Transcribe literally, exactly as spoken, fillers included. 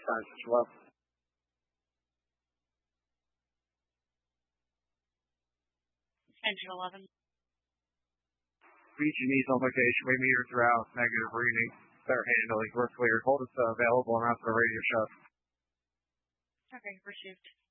signs as well. Engine eleven. Region ease on location. We meter throughout. Negative reading. Start handling. We're clear. Hold us uh, available and after the radio shut. Okay, received.